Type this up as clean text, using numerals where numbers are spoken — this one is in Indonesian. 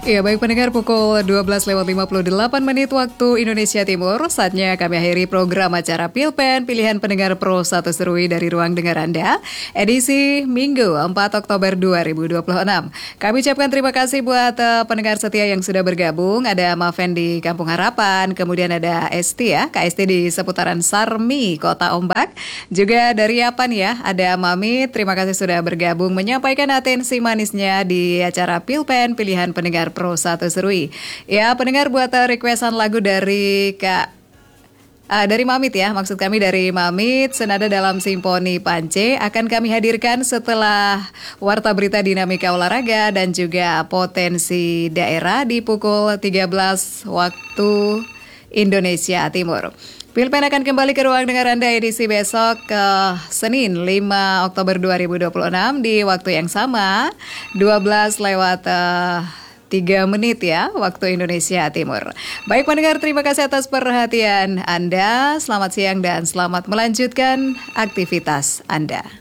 Ya, baik pendengar, pukul 12:58 waktu Indonesia Timur. Saatnya kami akhiri program acara Pilpen Pilihan Pendengar Pro 1 Serui dari Ruang Dengar Anda, edisi Minggu 4 Oktober 2026. Kami ucapkan terima kasih buat pendengar setia yang sudah bergabung. Ada Maven di Kampung Harapan, kemudian ada Esti ya, Kak Esti di seputaran Sarmi, Kota Ombak. Juga dari Yapan ya, ada Mami, terima kasih sudah bergabung menyampaikan atensi manisnya di acara Pilpen Pilihan Pendengar Pro 1 Serui. Ya, pendengar buat requestan lagu dari dari Mamit ya, maksud kami dari Mamit, senada dalam Simponi Pance akan kami hadirkan setelah Warta Berita Dinamika Olahraga dan juga Potensi Daerah di pukul 13 waktu Indonesia Timur. Pilpen akan kembali ke ruang dengar Anda edisi besok ke Senin 5 Oktober 2026 di waktu yang sama 12:03 ya, waktu Indonesia Timur. Baik pendengar, terima kasih atas perhatian Anda. Selamat siang dan selamat melanjutkan aktivitas Anda.